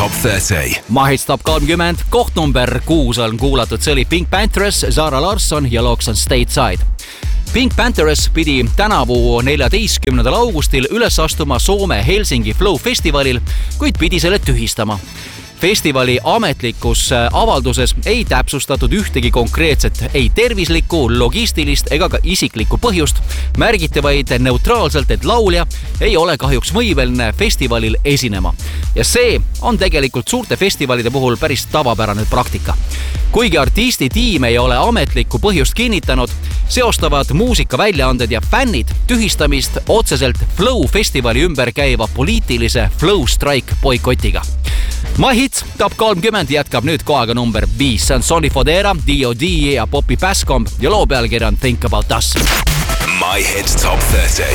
Top 30. My Hits Top 30, koht number 6 on kuulatud, see oli Pink Panthers, Zara Larsson ja looks on Stateside. Pink Panthers pidi tänavu 14. augustil üles astuma Soome Helsingi Flow festivalil, kuid pidi selle tühistama. Festivali ametlikus avalduses ei täpsustatud ühtegi konkreetset ei tervislikku, logistilist ega ka isiklikku põhjust. Märgiti vaid neutraalselt, et laulja ei ole kahjuks võimeline festivalil esinema. Ja see on tegelikult suurte festivalide puhul päris tavapärane praktika. Kuigi artisti tiim ei ole ametlikku põhjust kinnitanud, seostavad muusikaväljaanded ja fännid tühistamist otseselt Flow festivali ümber käiva poliitilise Flow Strike boikotiga. My Hits Top 30 jätkab nüüd kohaga number 5. See on Sonny Fodera, D.O.D. ja Poppy Pascomb ja loo pealkiri on Think About Us. My Hits Top 30.